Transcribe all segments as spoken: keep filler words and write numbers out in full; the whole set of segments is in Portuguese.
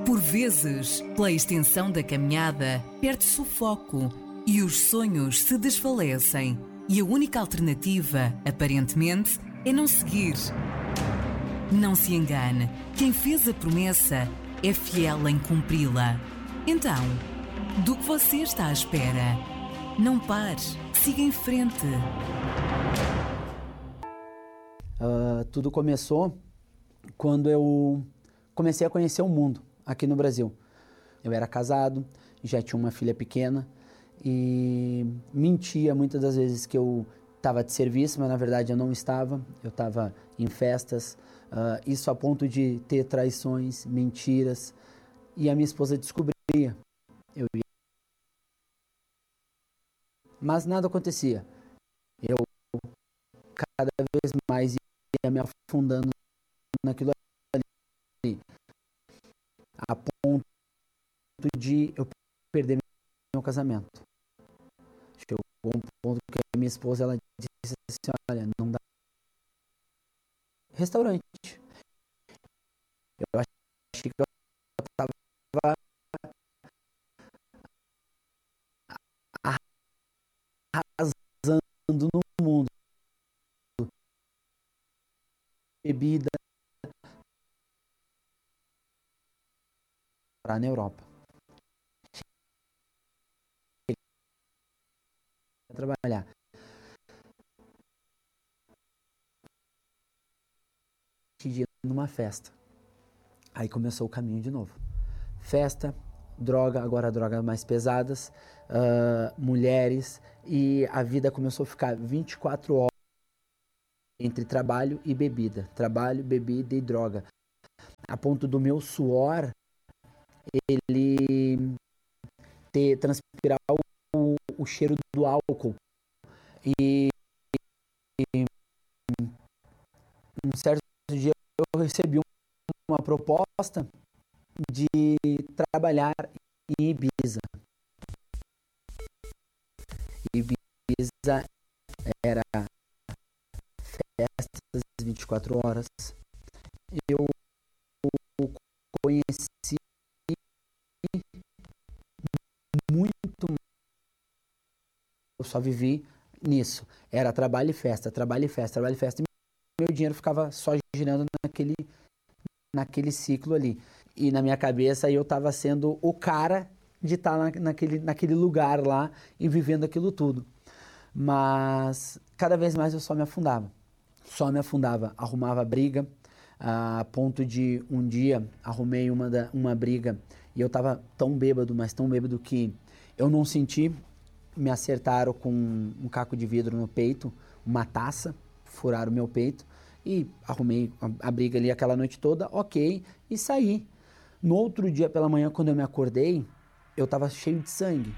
Por vezes, pela extensão da caminhada, perde-se o foco e os sonhos se desfalecem. E a única alternativa, aparentemente, é não seguir. Não se engane, quem fez a promessa é fiel em cumpri-la. Então, do que você está à espera? Não pare, siga em frente. Uh, tudo começou quando eu comecei a conhecer o mundo aqui no Brasil. Eu era casado, já tinha uma filha pequena e mentia muitas das vezes que eu estava de serviço, mas na verdade eu não estava. Eu estava em festas, uh, isso a ponto de ter traições, mentiras, e a minha esposa descobria. Eu ia... Mas nada acontecia. Eu cada vez mais ia me afundando naquilo ali, a ponto de eu perder meu casamento. Chegou um ponto que a minha esposa ela disse assim, olha, não dá. Restaurante. Eu achei que eu estava arrasando no mundo. Bebida para na Europa. Trabalhar. Numa festa. Aí começou o caminho de novo. Festa, droga, agora drogas mais pesadas, uh, mulheres, e a vida começou a ficar vinte e quatro horas entre trabalho e bebida. Trabalho, bebida e droga. A ponto do meu suor, ele ter, transpirar o, o cheiro do álcool. E, e um certo dia eu recebi uma proposta de trabalhar em Ibiza. Ibiza era festas vinte e quatro horas. Eu conheci muito, eu só vivi nisso. Era trabalho e festa, trabalho e festa, trabalho e festa. E meu dinheiro ficava só girando naquele, naquele ciclo ali. E na minha cabeça eu estava sendo o cara de estar na, naquele, naquele lugar lá e vivendo aquilo tudo. Mas cada vez mais eu só me afundava. Só me afundava. Arrumava briga, a ponto de um dia arrumei uma, da, uma briga e eu estava tão bêbado, mas tão bêbado que eu não senti. Me acertaram com um caco de vidro no peito, uma taça, furaram o meu peito e arrumei a, a briga ali aquela noite toda, ok, e saí. No outro dia pela manhã, quando eu me acordei, eu estava cheio de sangue.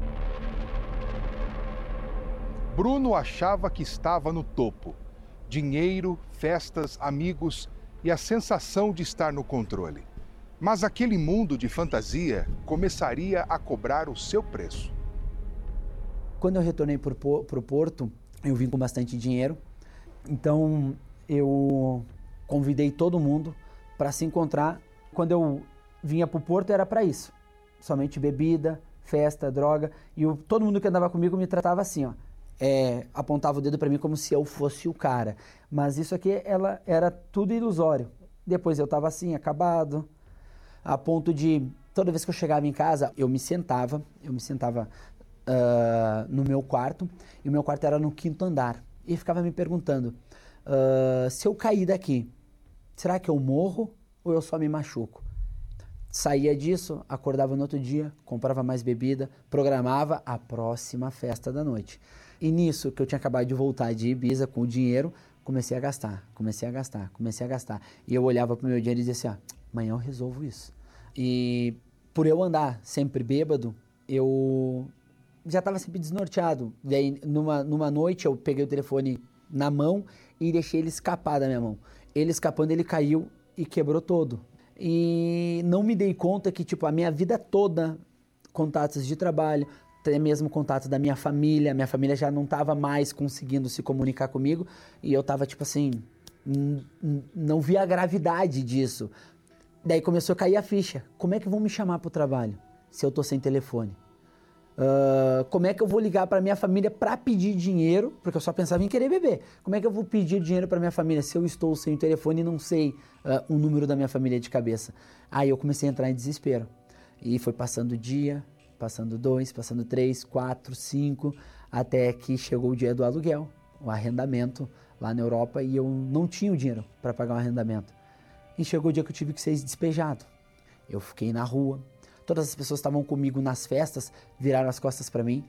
Bruno achava que estava no topo. Dinheiro, festas, amigos e a sensação de estar no controle. Mas aquele mundo de fantasia começaria a cobrar o seu preço. Quando eu retornei para o Porto, eu vim com bastante dinheiro. Então, eu convidei todo mundo para se encontrar. Quando eu vinha para o Porto, era para isso. Somente bebida, festa, droga. E eu, todo mundo que andava comigo me tratava assim, ó. É, apontava o dedo para mim como se eu fosse o cara. Mas isso aqui ela, era tudo ilusório. Depois eu estava assim, acabado. A ponto de, toda vez que eu chegava em casa, eu me sentava, eu me sentava... Uh, no meu quarto, e o meu quarto era no quinto andar, e ficava me perguntando, uh, se eu cair daqui, será que eu morro ou eu só me machuco? Saía disso, acordava no outro dia, comprava mais bebida, programava a próxima festa da noite. E nisso, que eu tinha acabado de voltar de Ibiza com o dinheiro, comecei a gastar, comecei a gastar, comecei a gastar. E eu olhava pro meu dinheiro e dizia assim, ah, amanhã eu resolvo isso. E por eu andar sempre bêbado, eu... já estava sempre desnorteado. E aí, numa, numa noite, eu peguei o telefone na mão e deixei ele escapar da minha mão. Ele escapando, ele caiu e quebrou todo. E não me dei conta que, tipo, a minha vida toda, contatos de trabalho, até mesmo contatos da minha família, minha família já não estava mais conseguindo se comunicar comigo, e eu estava, tipo assim, n- n- não via a gravidade disso. Daí começou a cair a ficha. Como é que vão me chamar para o trabalho se eu estou sem telefone? Uh, como é que eu vou ligar para minha família para pedir dinheiro? Porque eu só pensava em querer beber. Como é que eu vou pedir dinheiro para minha família se eu estou sem o telefone e não sei uh, o número da minha família de cabeça? Aí eu comecei a entrar em desespero. E foi passando dia, passando dois, passando três, quatro, cinco, até que chegou o dia do aluguel, o arrendamento lá na Europa, e eu não tinha o dinheiro para pagar o arrendamento. E chegou o dia que eu tive que ser despejado. Eu fiquei na rua. Todas as pessoas que estavam comigo nas festas viraram as costas para mim.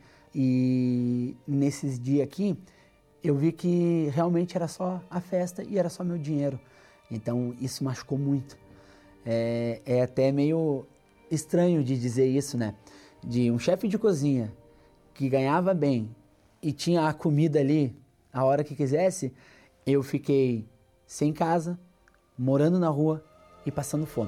E nesses dias aqui, eu vi que realmente era só a festa e era só meu dinheiro. Então, isso machucou muito. É, é até meio estranho de dizer isso, né? De um chefe de cozinha que ganhava bem e tinha a comida ali a hora que quisesse, eu fiquei sem casa, morando na rua e passando fome.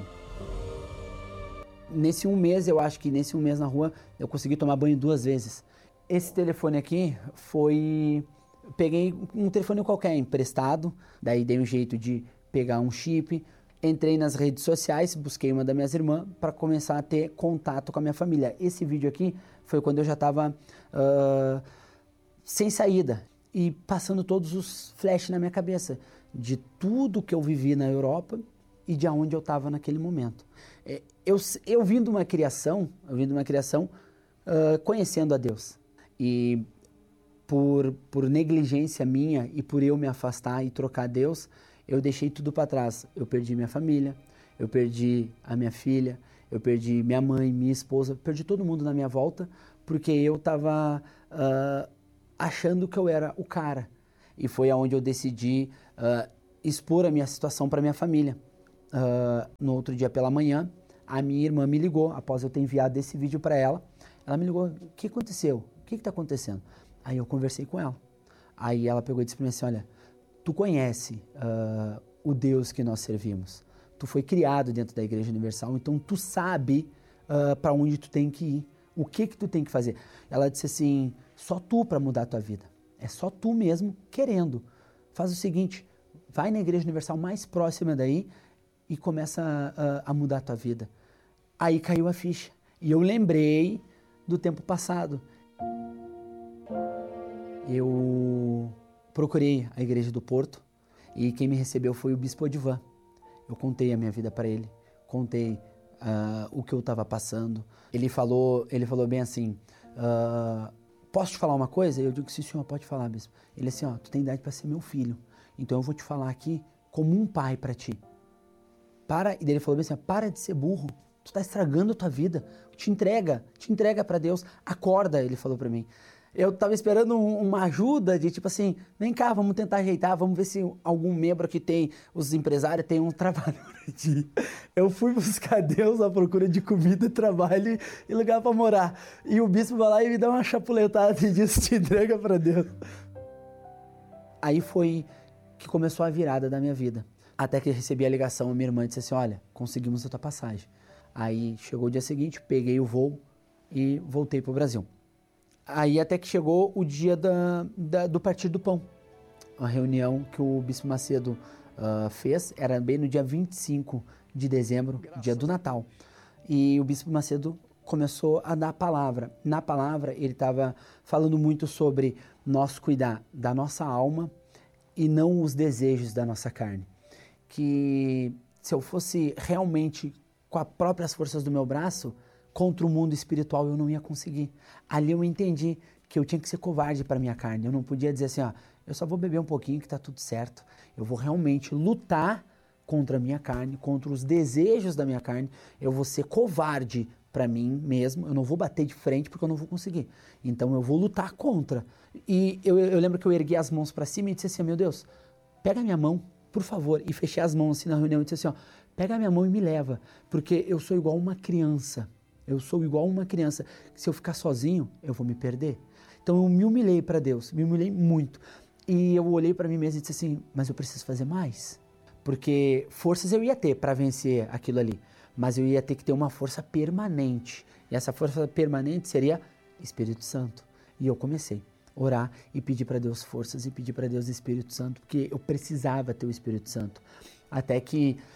Nesse um mês, eu acho que nesse um mês na rua, eu consegui tomar banho duas vezes. Esse telefone aqui foi... Peguei um telefone qualquer, emprestado, daí dei um jeito de pegar um chip, entrei nas redes sociais, busquei uma das minhas irmãs para começar a ter contato com a minha família. Esse vídeo aqui foi quando eu já estava uh, sem saída e passando todos os flashes na minha cabeça de tudo que eu vivi na Europa e de onde eu estava naquele momento. Eu, eu vim de uma criação, eu vim de uma criação uh, conhecendo a Deus. E por, por negligência minha e por eu me afastar e trocar Deus, eu deixei tudo para trás. Eu perdi minha família, eu perdi a minha filha, eu perdi minha mãe, minha esposa, perdi todo mundo na minha volta, porque eu estava uh, achando que eu era o cara. E foi aonde eu decidi uh, expor a minha situação para minha família. Uh, no outro dia pela manhã, a minha irmã me ligou, após eu ter enviado esse vídeo para ela. Ela me ligou: o que aconteceu? O que está acontecendo? Aí eu conversei com ela. Aí ela pegou e disse para mim assim: olha, tu conhece uh, o Deus que nós servimos. Tu foi criado dentro da Igreja Universal, então tu sabe uh, para onde tu tem que ir. O que que tu tem que fazer? Ela disse assim: só tu para mudar a tua vida. É só tu mesmo querendo. Faz o seguinte, vai na Igreja Universal mais próxima daí e começa a, a, a mudar a tua vida. Aí caiu a ficha. E eu lembrei do tempo passado. Eu procurei a Igreja do Porto e quem me recebeu foi o Bispo Odivan. Eu contei a minha vida para ele, contei uh, o que eu estava passando. Ele falou, ele falou bem assim: uh, posso te falar uma coisa? Eu digo: sim, senhor, pode falar, bispo. Ele assim: ó, tu tem idade para ser meu filho, então eu vou te falar aqui como um pai para ti. Para, e ele falou bem assim: ó, para de ser burro, tu está estragando a tua vida, te entrega, te entrega para Deus, acorda, ele falou para mim. Eu estava esperando um, uma ajuda de tipo assim, vem cá, vamos tentar ajeitar, vamos ver se algum membro aqui tem, os empresários tem um trabalho. Eu fui buscar Deus à procura de comida, trabalho e lugar para morar. E o bispo vai lá e me dá uma chapuletada e diz: te entrega para Deus. Aí foi que começou a virada da minha vida. Até que eu recebi a ligação, a minha irmã disse assim: olha, conseguimos a tua passagem. Aí chegou o dia seguinte, peguei o voo e voltei para o Brasil. Aí até que chegou o dia da, da, do Partido do Pão. Uma reunião que o Bispo Macedo uh, fez, era bem no dia vinte e cinco de dezembro, dia do Natal. E o Bispo Macedo começou a dar a palavra. Na palavra ele estava falando muito sobre nós cuidar da nossa alma e não os desejos da nossa carne. Que se eu fosse realmente com as próprias forças do meu braço, contra o mundo espiritual eu não ia conseguir. Ali eu entendi que eu tinha que ser covarde para minha carne. Eu não podia dizer assim: ó, eu só vou beber um pouquinho que está tudo certo. Eu vou realmente lutar contra a minha carne, contra os desejos da minha carne. Eu vou ser covarde para mim mesmo. Eu não vou bater de frente porque eu não vou conseguir. Então eu vou lutar contra. E eu, eu lembro que eu ergui as mãos para cima e disse assim: meu Deus, pega a minha mão, por favor. E fechei as mãos assim na reunião e disse assim: ó, pega a minha mão e me leva, porque eu sou igual uma criança. Eu sou igual uma criança. Se eu ficar sozinho, eu vou me perder. Então eu me humilhei para Deus, me humilhei muito. E eu olhei para mim mesmo e disse assim: mas eu preciso fazer mais. Porque forças eu ia ter para vencer aquilo ali, mas eu ia ter que ter uma força permanente. E essa força permanente seria Espírito Santo. E eu comecei a orar e pedir para Deus forças e pedir para Deus Espírito Santo, porque eu precisava ter o Espírito Santo. Até que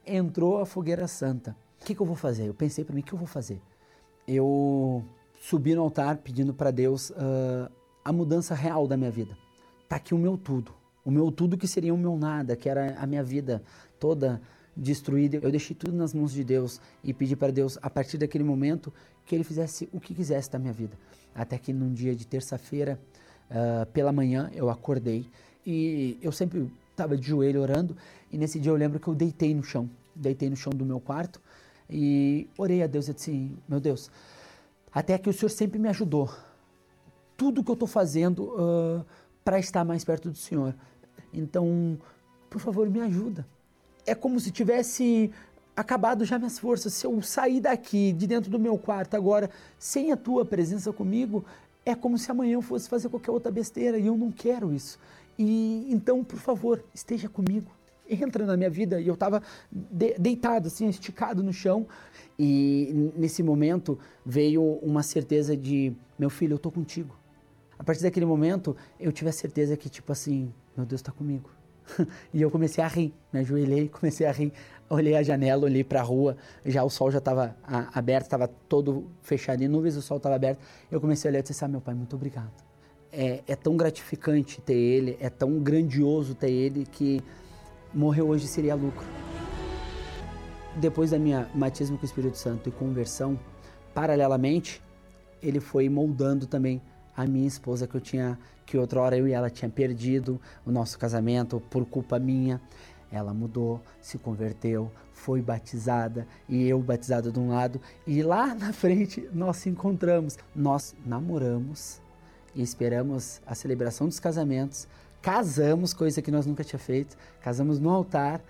entrou a fogueira santa. O que, que eu vou fazer? Eu pensei para mim, o que eu vou fazer? Eu subi no altar pedindo para Deus uh, a mudança real da minha vida. Tá aqui o meu tudo. O meu tudo que seria o meu nada, que era a minha vida toda destruída. Eu deixei tudo nas mãos de Deus e pedi para Deus, a partir daquele momento, que Ele fizesse o que quisesse da minha vida. Até que num dia de terça-feira, uh, pela manhã, eu acordei e eu sempre estava de joelho orando, e nesse dia eu lembro que eu deitei no chão, deitei no chão do meu quarto e orei a Deus e disse assim, meu Deus, até que o Senhor sempre me ajudou. Tudo que eu estou fazendo uh, para estar mais perto do Senhor. Então, por favor, me ajuda. É como se tivesse acabado já minhas forças. Se eu sair daqui, de dentro do meu quarto agora, sem a Tua presença comigo, é como se amanhã eu fosse fazer qualquer outra besteira e eu não quero isso. E então, por favor, esteja comigo. Entra na minha vida. E eu estava de, deitado, assim, esticado no chão. E nesse momento veio uma certeza de, meu filho, eu estou contigo. A partir daquele momento, eu tive a certeza que, tipo assim, meu Deus está comigo. E eu comecei a rir, me ajoelhei, comecei a rir, olhei a janela, olhei para a rua, já o sol já estava aberto, estava todo fechado em nuvens, o sol estava aberto. Eu comecei a olhar e disse, ah, meu pai, muito obrigado. É, é tão gratificante ter ele, é tão grandioso ter ele, que morrer hoje seria lucro. Depois da minha batismo com o Espírito Santo e conversão, paralelamente, ele foi moldando também a minha esposa, que eu tinha, que outra hora eu e ela tinha perdido o nosso casamento por culpa minha. Ela mudou, se converteu, foi batizada e eu batizado de um lado. E lá na frente nós se encontramos, nós namoramos e esperamos a celebração dos casamentos, casamos, coisa que nós nunca tínhamos feito, casamos no altar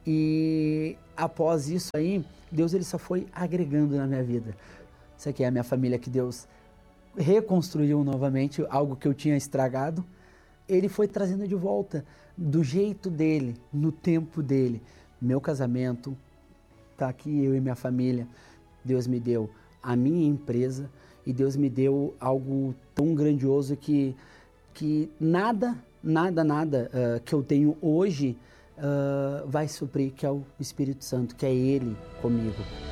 e após isso aí, Deus ele só foi agregando na minha vida. Isso aqui é a minha família que Deus reconstruiu novamente, algo que eu tinha estragado. Ele foi trazendo de volta, do jeito dele, no tempo dele. Meu casamento, tá aqui eu e minha família. Deus me deu a minha empresa e Deus me deu algo tão grandioso que, que nada, nada, nada uh, que eu tenho hoje uh, vai suprir, que é o Espírito Santo, que é Ele comigo.